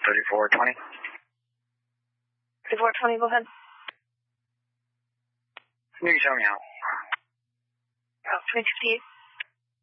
3420. 3420, go ahead. 女生你好。 2015.